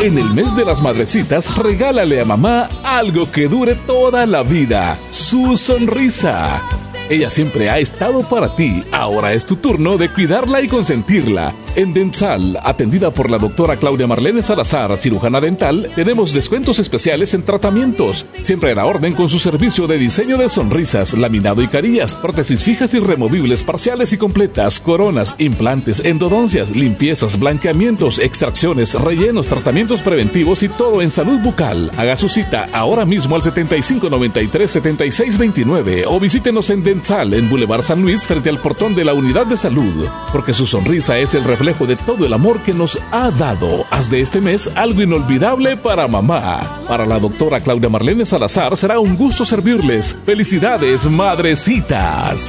En el mes de las madrecitas, regálale a mamá algo que dure toda la vida: su sonrisa. Ella siempre ha estado para ti. Ahora es tu turno de cuidarla y consentirla. En Densal, atendida por la doctora Claudia Marlene Salazar, cirujana dental, tenemos descuentos especiales en tratamientos. Siempre a la orden con su servicio de diseño de sonrisas, laminado y carillas, prótesis fijas y removibles parciales y completas, coronas, implantes, endodoncias, limpiezas, blanqueamientos, extracciones, rellenos, tratamientos preventivos y todo en salud bucal. Haga su cita ahora mismo al 7593-7629 o visítenos en Densal, en Boulevard San Luis, frente al portón de la Unidad de Salud, porque su sonrisa es el reflejo de todo el amor que nos ha dado. Haz de este mes algo inolvidable para mamá. Para la doctora Claudia Marlene Salazar será un gusto servirles. ¡Felicidades, madrecitas!